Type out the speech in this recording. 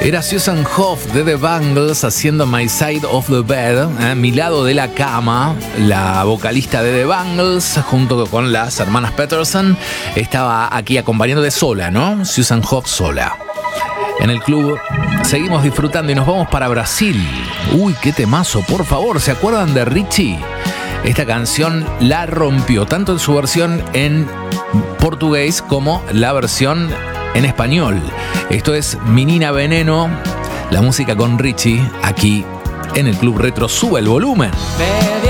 Era Susan Hoff de The Bangles haciendo My Side of the Bed, mi lado de la cama. La vocalista de The Bangles, junto con las hermanas Peterson, estaba aquí acompañando de sola, ¿no? Susan Hoff sola. En el club seguimos disfrutando y nos vamos para Brasil. Uy, qué temazo, por favor. ¿Se acuerdan de Richie? Esta canción la rompió, tanto en su versión en portugués como la versión en español. Esto es Menina Veneno, la música con Richie, aquí en el Club Retro. Sube el volumen.